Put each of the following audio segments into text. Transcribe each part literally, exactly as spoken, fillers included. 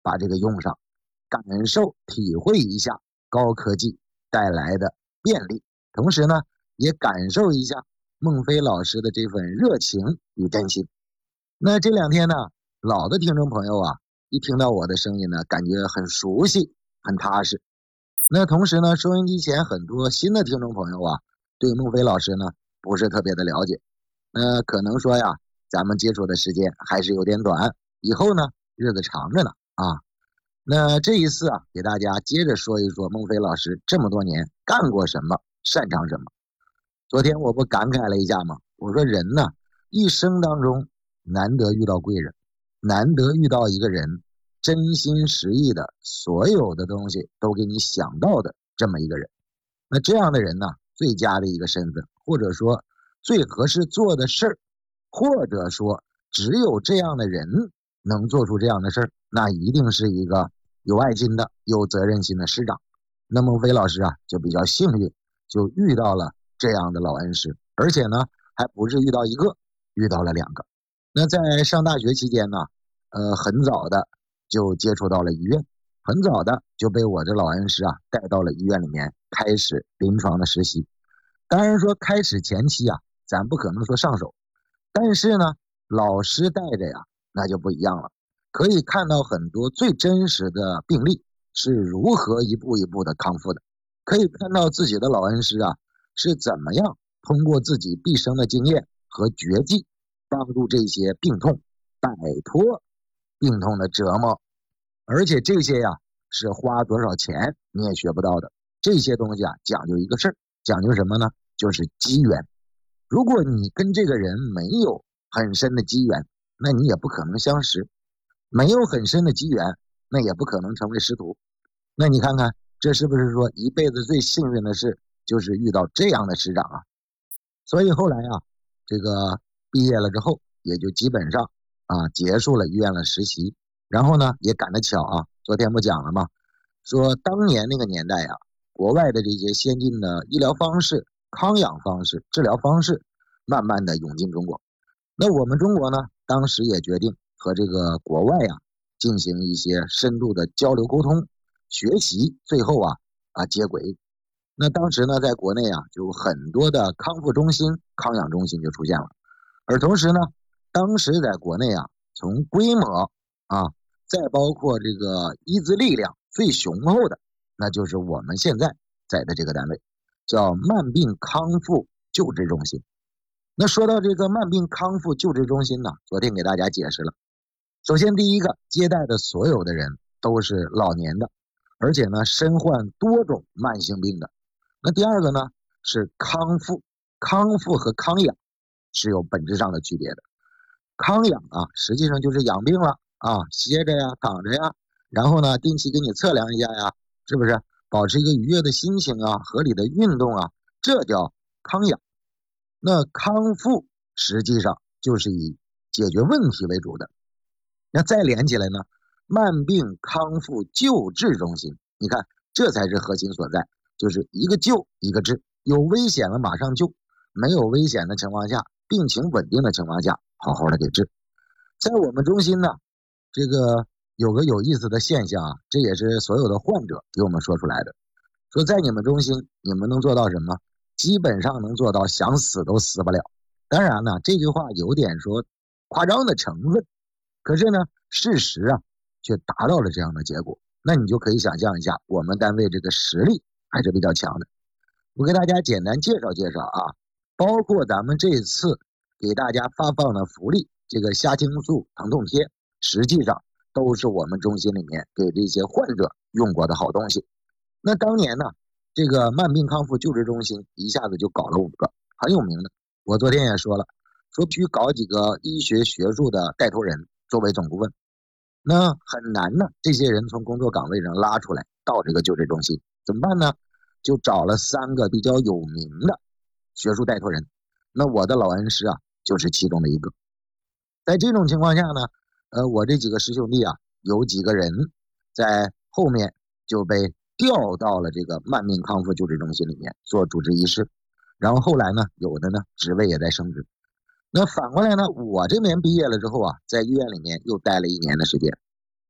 把这个用上，感受体会一下高科技带来的便利，同时呢也感受一下孟非老师的这份热情与真心。那这两天呢，老的听众朋友啊，一听到我的声音呢，感觉很熟悉很踏实。那同时呢，收音机前很多新的听众朋友啊，对孟非老师呢不是特别的了解，那可能说呀，咱们接触的时间还是有点短，以后呢日子长着呢啊。那这一次啊，给大家接着说一说孟非老师这么多年干过什么，擅长什么。昨天我不感慨了一下吗？我说人呢，一生当中难得遇到贵人，难得遇到一个人真心实意的所有的东西都给你想到的这么一个人。那这样的人呢，最佳的一个身份，或者说最合适做的事儿，或者说只有这样的人能做出这样的事儿，那一定是一个有爱心的有责任心的师长。那孟非老师啊就比较幸运，就遇到了这样的老恩师，而且呢还不是遇到一个，遇到了两个。那在上大学期间呢，呃，很早的就接触到了医院，很早的就被我这老恩师啊带到了医院里面开始临床的实习。当然说开始前期啊，咱不可能说上手，但是呢，老师带着呀，那就不一样了，可以看到很多最真实的病例是如何一步一步的康复的，可以看到自己的老恩师啊是怎么样通过自己毕生的经验和绝技，帮助这些病痛摆脱病痛的折磨。而且这些呀是花多少钱你也学不到的，这些东西啊讲究一个事儿，讲究什么呢？就是机缘。如果你跟这个人没有很深的机缘，那你也不可能相识，没有很深的机缘，那也不可能成为师徒。那你看看，这是不是说一辈子最幸运的事就是遇到这样的师长啊？所以后来啊，这个毕业了之后，也就基本上啊结束了医院的实习，然后呢也赶得巧啊，昨天不讲了吗？说当年那个年代啊，国外的这些先进的医疗方式、康养方式、治疗方式慢慢的涌进中国。那我们中国呢，当时也决定和这个国外啊进行一些深度的交流沟通、学习，最后啊啊接轨。那当时呢，在国内啊，就很多的康复中心、康养中心就出现了。而同时呢，当时在国内啊，从规模啊，再包括这个医资力量最雄厚的，那就是我们现在在的这个单位，叫慢病康复救治中心。那说到这个慢病康复救治中心呢，昨天给大家解释了。首先第一个，接待的所有的人都是老年的，而且呢身患多种慢性病的。那第二个呢是康复，康复和康养是有本质上的区别的。康养啊，实际上就是养病了啊，歇着呀，躺着呀，然后呢定期给你测量一下呀，是不是保持一个愉悦的心情啊，合理的运动啊，这叫康养。那康复实际上就是以解决问题为主的。那再连起来呢，慢病康复救治中心，你看这才是核心所在，就是一个救一个治，有危险了马上救，没有危险的情况下，病情稳定的情况下，好好的给治。在我们中心呢，这个有个有意思的现象啊，这也是所有的患者给我们说出来的，说在你们中心你们能做到什么？基本上能做到想死都死不了。当然呢，这句话有点说夸张的成分，可是呢事实啊却达到了这样的结果。那你就可以想象一下，我们单位这个实力还是比较强的。我给大家简单介绍介绍啊，包括咱们这次给大家发放的福利，这个虾青素疼痛贴，实际上都是我们中心里面给这些患者用过的好东西。那当年呢，这个慢病康复救治中心一下子就搞了五个很有名的，我昨天也说了，说必须搞几个医学学术的带头人作为总顾问，那很难呢，这些人从工作岗位上拉出来到这个救治中心，怎么办呢？就找了三个比较有名的学术带头人，那我的老恩师啊就是其中的一个。在这种情况下呢，呃，我这几个师兄弟啊，有几个人在后面就被调到了这个慢病康复救治中心里面做主治医师，然后后来呢，有的呢职位也在升职。那反过来呢，我这边毕业了之后啊，在医院里面又待了一年的时间。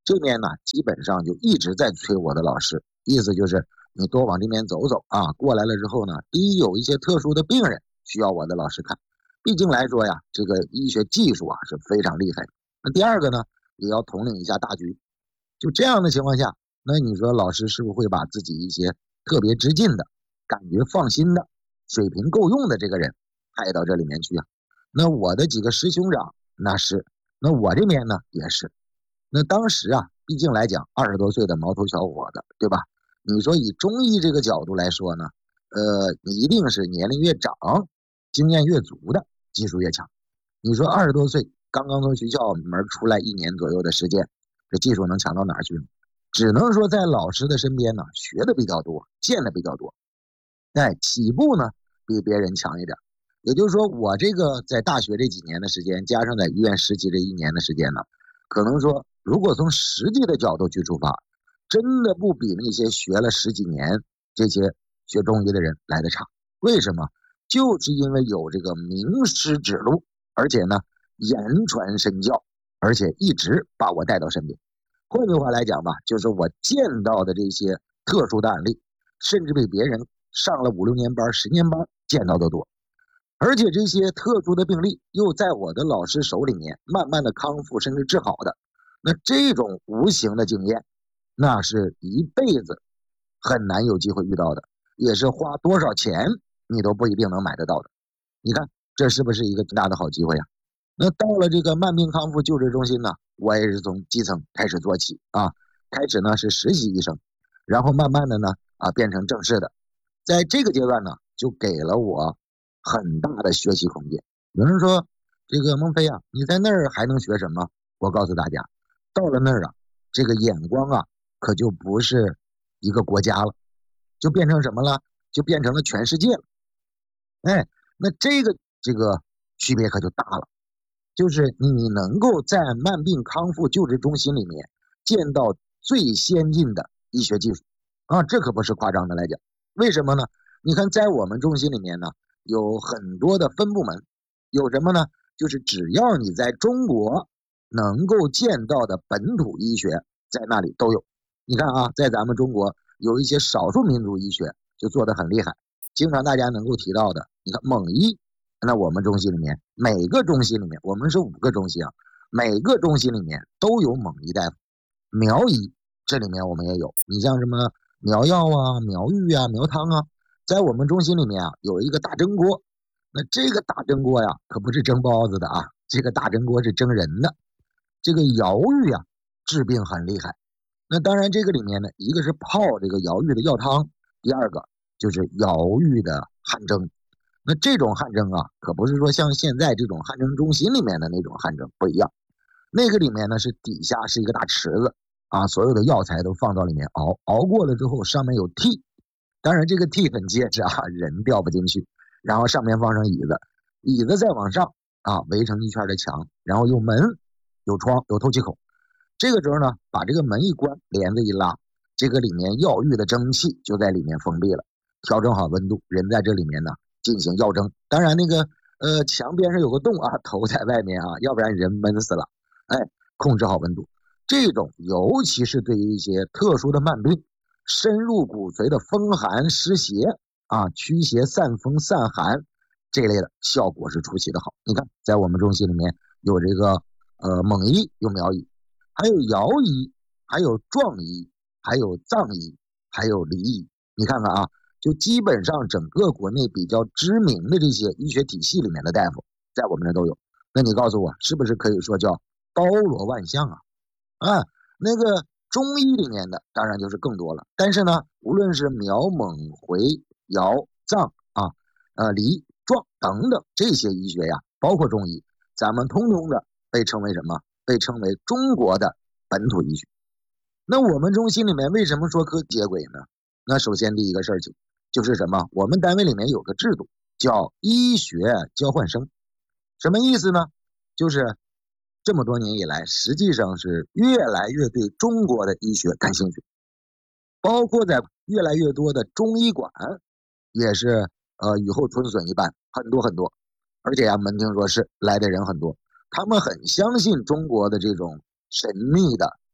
这边呢基本上就一直在催我的老师，意思就是你多往这边走走啊。过来了之后呢，第一有一些特殊的病人需要我的老师看，毕竟来说呀，这个医学技术啊是非常厉害的。那第二个呢，也要统领一下大局。就这样的情况下，那你说老师是不是会把自己一些特别之近的、感觉放心的、水平够用的这个人派到这里面去啊？那我的几个师兄长那是，那我这边呢也是。那当时啊，毕竟来讲二十多岁的毛头小伙子，对吧？你说以中医这个角度来说呢，呃，你一定是年龄越长，经验越足的，技术越强。你说二十多岁刚刚从学校门出来一年左右的时间，这技术能强到哪儿去呢？只能说在老师的身边呢，学的比较多，见的比较多，哎，起步呢比别人强一点。也就是说，我这个在大学这几年的时间，加上在医院实习这一年的时间呢，可能说如果从实际的角度去出发，真的不比那些学了十几年这些学中医的人来的差。为什么？就是因为有这个名师指路，而且呢言传身教，而且一直把我带到身边。换句话来讲吧，就是我见到的这些特殊的案例，甚至比别人上了五六年班、十年班见到的多。而且这些特殊的病例又在我的老师手里面慢慢的康复，甚至治好的，那这种无形的经验，那是一辈子很难有机会遇到的，也是花多少钱你都不一定能买得到的。你看这是不是一个挺大的好机会啊？那到了这个慢病康复救治中心呢，我也是从基层开始做起啊，开始呢是实习医生，然后慢慢的呢啊变成正式的，在这个阶段呢就给了我很大的学习空间。有人说这个孟非啊，你在那儿还能学什么？我告诉大家，到了那儿啊，这个眼光啊可就不是一个国家了，就变成什么了？就变成了全世界了。哎，那这个这个区别可就大了。就是你能够在慢病康复救治中心里面见到最先进的医学技术啊，这可不是夸张的来讲。为什么呢？你看在我们中心里面呢，有很多的分部门，有什么呢？就是只要你在中国能够见到的本土医学，在那里都有。你看啊，在咱们中国有一些少数民族医学就做得很厉害，经常大家能够提到的，你看蒙医，那我们中心里面每个中心里面，我们是五个中心啊，每个中心里面都有蒙医大夫。苗医这里面我们也有，你像什么苗药啊、苗浴啊、苗汤啊，在我们中心里面啊有一个大蒸锅。那这个大蒸锅呀可不是蒸包子的啊，这个大蒸锅是蒸人的。这个瑶浴啊治病很厉害。那当然这个里面呢，一个是泡这个瑶浴的药汤，第二个就是瑶浴的汗蒸。那这种汗蒸啊，可不是说像现在这种汗蒸中心里面的那种汗蒸不一样。那个里面呢是底下是一个大池子啊，所有的药材都放到里面熬，熬过了之后上面有屉，当然这个屉很结实啊，人掉不进去。然后上面放上椅子，椅子再往上啊围成一圈的墙，然后有门、有窗、有透气口。这个时候呢，把这个门一关，帘子一拉，这个里面药浴的蒸汽就在里面封闭了，调整好温度，人在这里面呢进行药蒸。当然那个呃墙边上有个洞啊，头在外面啊，要不然人闷死了。哎，控制好温度。这种尤其是对于一些特殊的慢病，深入骨髓的风寒湿邪啊，驱邪散风散寒这类的效果是出奇的好。你看在我们中心里面有这个呃蒙医，有苗医，还有瑶医，还有壮医，还有藏医，还有黎医。你看看啊，就基本上整个国内比较知名的这些医学体系里面的大夫在我们这都有。那你告诉我是不是可以说叫包罗万象啊？啊，那个中医里面的当然就是更多了。但是呢，无论是苗蒙回瑶藏啊、呃黎壮等等这些医学呀，包括中医，咱们通通的被称为什么？被称为中国的本土医学。那我们中心里面为什么说可接轨呢？那首先第一个事情就是什么？我们单位里面有个制度叫医学交换生。什么意思呢？就是这么多年以来，实际上是越来越对中国的医学感兴趣，包括在越来越多的中医馆也是呃雨后春笋一般，很多很多。而且呀、啊，门庭若市，来的人很多，他们很相信中国的这种神秘的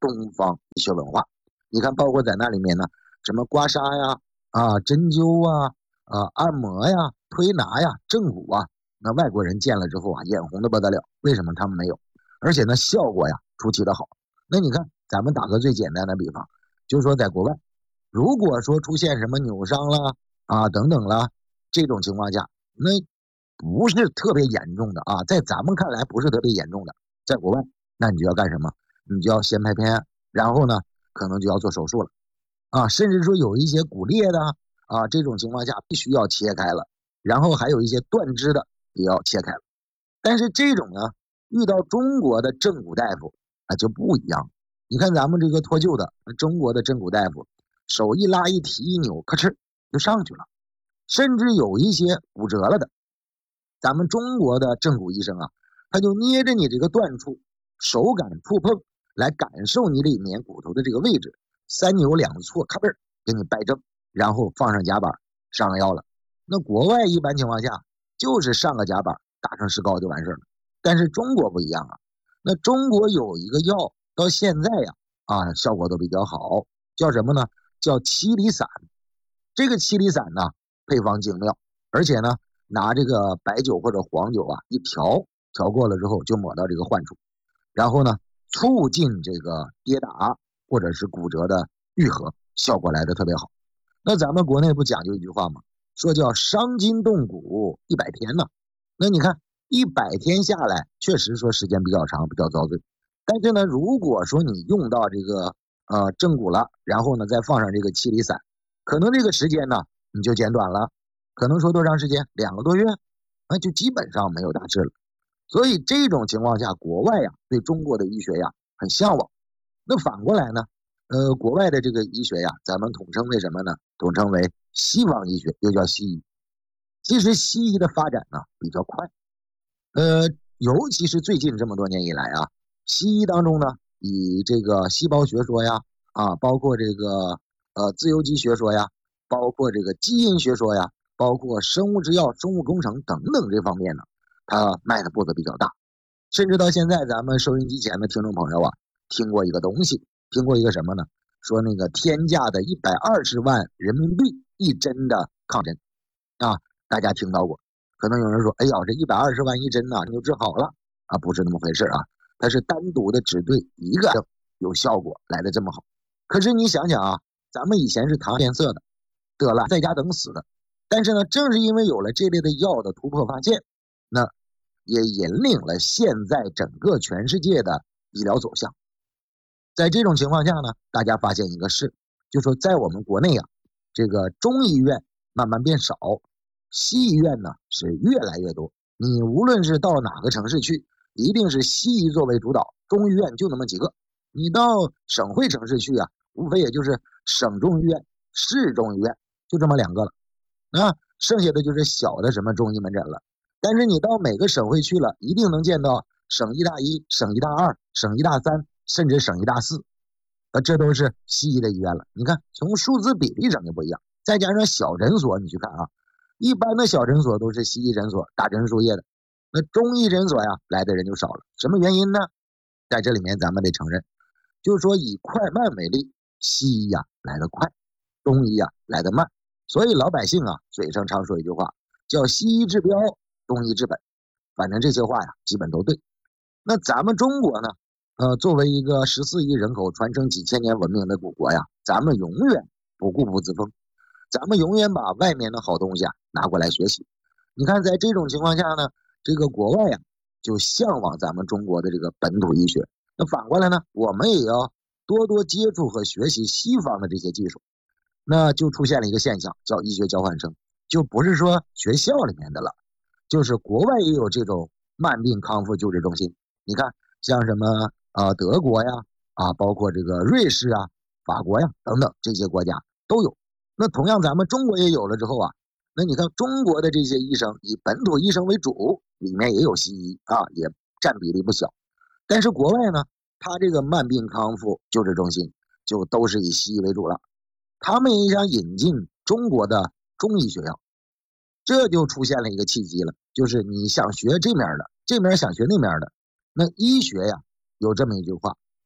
东方医学文化。你看，包括在那里面呢，什么刮痧呀、啊针灸啊、啊按摩呀、推拿呀、正骨啊，那外国人见了之后啊，眼红的不得了。为什么他们没有？而且呢，效果呀出奇的好。那你看，咱们打个最简单的比方，就是说在国外，如果说出现什么扭伤了啊等等了这种情况下，那不是特别严重的啊，在咱们看来不是特别严重的，在国外，那你就要干什么？你就要先拍片，然后呢，可能就要做手术了啊，甚至说有一些骨裂的啊，这种情况下必须要切开了，然后还有一些断肢的也要切开了。但是这种呢，遇到中国的正骨大夫啊就不一样。你看咱们这个脱臼的中国的正骨大夫，手一拉一提一扭，咔哧就上去了。甚至有一些骨折了的，咱们中国的正骨医生啊，他就捏着你这个断处，手感触碰来感受你里面骨头的这个位置，三扭两错，咔嘣给你掰正，然后放上夹板上了药了。那国外一般情况下就是上个夹板打上石膏就完事了，但是中国不一样啊。那中国有一个药到现在呀啊效果都比较好，叫什么呢？叫七厘散。这个七厘散呢配方精妙，而且呢拿这个白酒或者黄酒啊一调，调过了之后就抹到这个患处，然后呢促进这个跌打或者是骨折的愈合，效果来的特别好。那咱们国内不讲究一句话吗？说叫伤筋动骨一百天呢。那你看一百天下来，确实说时间比较长，比较遭罪。但是呢，如果说你用到这个呃正骨了，然后呢再放上这个七厘散，可能这个时间呢你就减短了，可能说多长时间？两个多月，那就基本上没有大治了。所以这种情况下，国外呀对中国的医学呀很向往。那反过来呢，呃，国外的这个医学呀，咱们统称为什么呢？统称为西方医学，又叫西医。其实西医的发展呢比较快，呃，尤其是最近这么多年以来啊，西医当中呢，以这个细胞学说呀，啊，包括这个呃自由基学说呀，包括这个基因学说呀，包括生物制药、生物工程等等这方面呢，它迈的步子比较大。甚至到现在，咱们收音机前的听众朋友啊，听过一个东西，听过一个什么呢？说那个天价的一百二十万人民币一针的抗针啊，大家听到过。可能有人说，哎呀，这一百二十万一针呐、啊，你就治好了啊？不是那么回事啊，它是单独的只对一个针有效果来的这么好。可是你想想啊，咱们以前是糖变色的，得了在家等死的，但是呢，正是因为有了这类的药的突破发现，那也引领了现在整个全世界的医疗走向。在这种情况下呢，大家发现一个事，就说在我们国内啊，这个中医院慢慢变少，西医院呢是越来越多。你无论是到哪个城市去，一定是西医作为主导，中医院就那么几个。你到省会城市去啊，无非也就是省中医院、市中医院，就这么两个了。啊，剩下的就是小的什么中医门诊了。但是你到每个省会去了，一定能见到省医大一、省医大二、省医大三，甚至省医大四。呃，这都是西医的医院了。你看，从数字比例上就不一样。再加上小诊所，你去看啊，一般的小诊所都是西医诊所，打针输液的。那中医诊所呀，来的人就少了。什么原因呢？在这里面咱们得承认，就是说以快慢为例，西医呀来得快，中医呀来得慢。所以老百姓啊，嘴上常说一句话，叫西医治标，中医治本。反正这些话呀，基本都对。那咱们中国呢，呃，作为一个十四亿人口、传承几千年文明的古国呀，咱们永远不固步自封，咱们永远把外面的好东西啊拿过来学习。你看，在这种情况下呢，这个国外呀就向往咱们中国的这个本土医学。那反过来呢，我们也要多多接触和学习西方的这些技术。那就出现了一个现象，叫医学交换生，就不是说学校里面的了，就是国外也有这种慢病康复救治中心。你看，像什么呃德国呀，啊，包括这个瑞士啊、法国呀等等这些国家都有。那同样咱们中国也有了之后啊，那你看中国的这些医生以本土医生为主，里面也有西医啊，也占比例不小。但是国外呢，他这个慢病康复救治中心就都是以西医为主了。他们也想引进中国的中医学校，这就出现了一个契机了，就是你想学这面的，这面想学那面的。那医学呀，有这么一句话，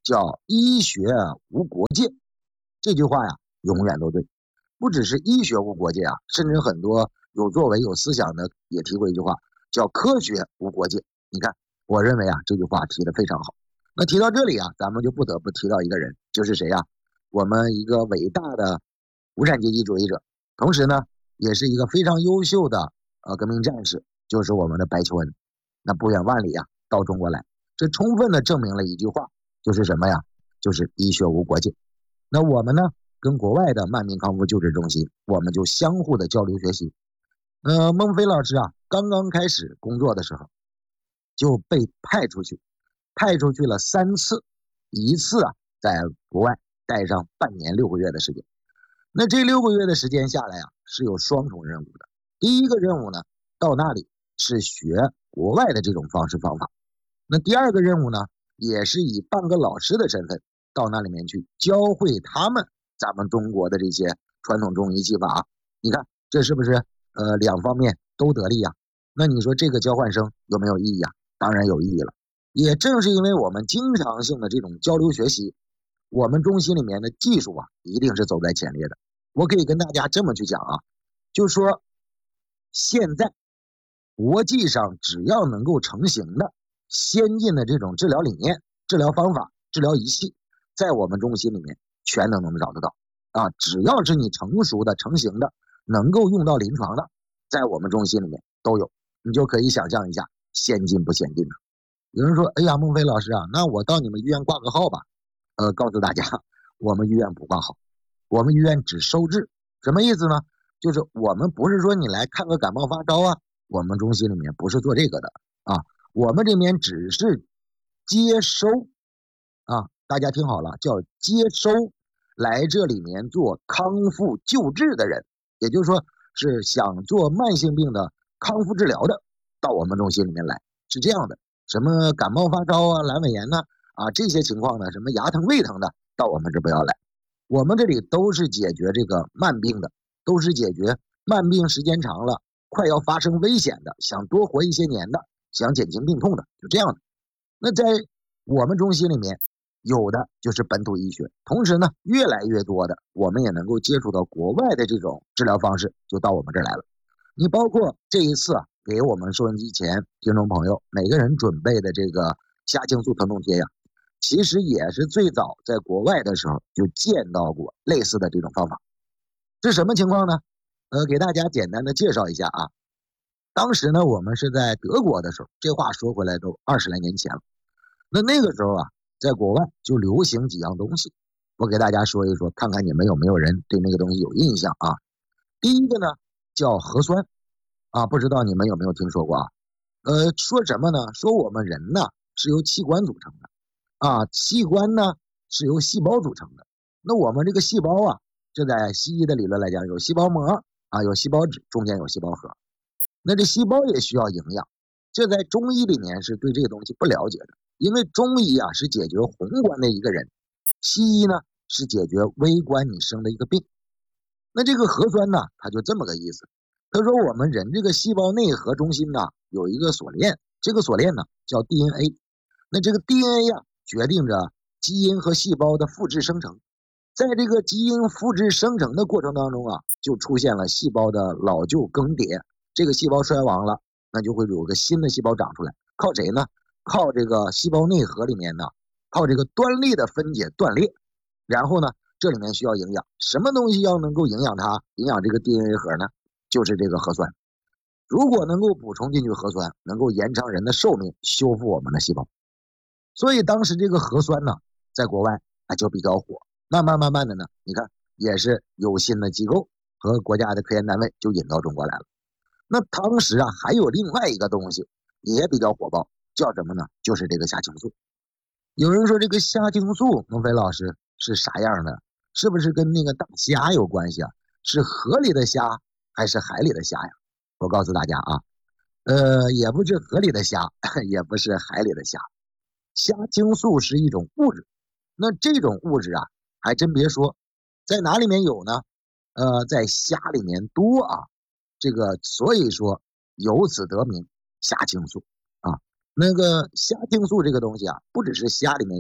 叫医学无国界。这句话呀，永远都对。不只是医学无国界啊，甚至很多有作为、有思想的也提过一句话，叫科学无国界。你看，我认为啊，这句话提得非常好。那提到这里啊，咱们就不得不提到一个人，就是谁呀？我们一个伟大的无产阶级主义者，同时呢，也是一个非常优秀的呃革命战士，就是我们的白求恩。那不远万里啊，到中国来，这充分的证明了一句话，就是什么呀？就是医学无国界。那我们呢，跟国外的慢病康复救治中心，我们就相互的交流学习。呃，孟非老师啊，刚刚开始工作的时候，就被派出去，派出去了三次，一次啊，在国外待上半年六个月的时间。那这六个月的时间下来啊，是有双重任务的。第一个任务呢，到那里是学国外的这种方式方法。那第二个任务呢，也是以半个老师的身份到那里面去教会他们咱们中国的这些传统中医技法。你看这是不是呃两方面都得利呀？那你说这个交换生有没有意义啊？当然有意义了。也正是因为我们经常性的这种交流学习，我们中心里面的技术啊，一定是走在前列的。我可以跟大家这么去讲啊，就说现在国际上只要能够成型的先进的这种治疗理念、治疗方法、治疗仪器，在我们中心里面全都能找得到啊！只要是你成熟的、成型的，能够用到临床的，在我们中心里面都有。你就可以想象一下先进不先进呢？有人说：“哎呀，孟非老师啊，那我到你们医院挂个号吧。”呃，告诉大家，我们医院不挂号，我们医院只收治。什么意思呢？就是我们不是说你来看个感冒发烧啊，我们中心里面不是做这个的啊，我们这边只是接收啊，大家听好了，叫接收来这里面做康复救治的人，也就是说是想做慢性病的康复治疗的，到我们中心里面来，是这样的。什么感冒发烧啊、阑尾炎呢啊这些情况呢，什么牙疼胃疼的，到我们这不要来。我们这里都是解决这个慢病的，都是解决慢病时间长了快要发生危险的，想多活一些年的，想减轻病痛的，就这样的。那在我们中心里面有的就是本土医学，同时呢越来越多的我们也能够接触到国外的这种治疗方式，就到我们这儿来了。你包括这一次啊，给我们收音机前听众朋友每个人准备的这个虾青素疼痛贴呀，其实也是最早在国外的时候就见到过类似的这种方法。是什么情况呢？呃，给大家简单的介绍一下啊。当时呢，我们是在德国的时候，这话说回来都二十来年前了。那那个时候啊，在国外就流行几样东西，我给大家说一说，看看你们有没有人对那个东西有印象啊。第一个呢叫核酸啊，不知道你们有没有听说过啊？呃，说什么呢？说我们人呢是由器官组成的啊，器官呢是由细胞组成的。那我们这个细胞啊，这在西医的理论来讲，有细胞膜啊，有细胞质，中间有细胞核。那这细胞也需要营养，这在中医里面是对这个东西不了解的，因为中医啊是解决宏观的一个人，西医呢是解决微观你生的一个病。那这个核酸呢，它就这么个意思。他说我们人这个细胞内核中心呢有一个锁链，这个锁链呢叫 D N A。那这个 D N A 呀、啊，决定着基因和细胞的复制生成。在这个基因复制生成的过程当中啊，就出现了细胞的老旧更迭。这个细胞衰亡了，那就会有个新的细胞长出来。靠谁呢？靠这个细胞内核里面呢，靠这个端粒的分解断裂。然后呢，这里面需要营养，什么东西要能够营养它，营养这个 D N A 核呢？就是这个核酸。如果能够补充进去核酸，能够延长人的寿命，修复我们的细胞。所以当时这个核酸呢，在国外啊就比较火。慢慢慢慢的呢，你看也是有新的机构和国家的科研单位就引到中国来了。那当时啊还有另外一个东西也比较火爆，叫什么呢？就是这个虾青素。有人说这个虾青素，孟非老师是啥样的？是不是跟那个大虾有关系啊？是河里的虾还是海里的虾呀？我告诉大家啊，呃，也不是河里的虾，也不是海里的虾。虾青素是一种物质，那这种物质啊，还真别说，在哪里面有呢？呃，在虾里面多啊。这个所以说由此得名虾青素啊。那个虾青素这个东西啊，不只是虾里面有，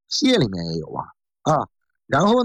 蟹里面也有啊啊。然后